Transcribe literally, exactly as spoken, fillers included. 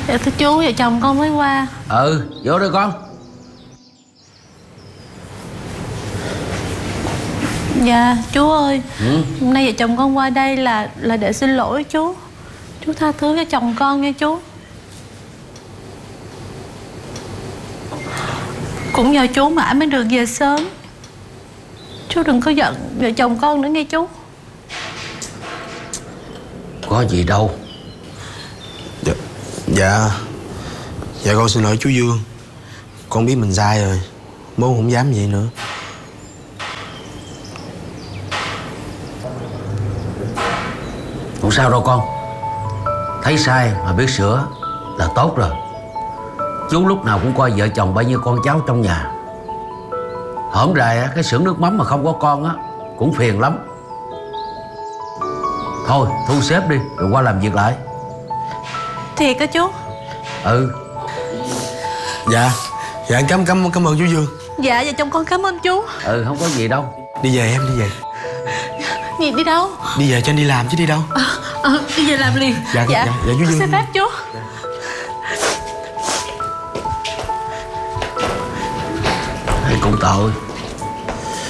Dạ thưa chú, vợ chồng con mới qua. Ừ, vô đây con. Dạ chú ơi, Ừ. hôm nay vợ chồng con qua đây là là để xin lỗi chú. Chú tha thứ cho chồng con nha chú. Cũng nhờ chú mãi mới được về sớm. Chú đừng có giận vợ chồng con nữa nghe chú. Có gì đâu. Dạ Dạ Dạ con xin lỗi chú Dương. Con biết mình sai rồi, bố không dám vậy nữa. Không sao đâu con. Thấy sai mà biết sửa là tốt rồi. Chú lúc nào cũng coi vợ chồng bao nhiêu con cháu trong nhà. Hổm rày á, cái xưởng nước mắm mà không có con á cũng phiền lắm. Thôi thu xếp đi rồi qua làm việc lại. Thiệt á chú? Ừ. Dạ Dạ em cảm, cảm, cảm ơn chú Dương. Dạ vợ chồng con cảm ơn chú. Ừ không có gì đâu. Đi về em, đi về. Gì đi đâu? Đi về cho anh đi làm chứ đi đâu. À, à, đi về làm liền. Dạ, dạ, dạ, dạ chú Dương. Xin phép chú. Hay cũng tội.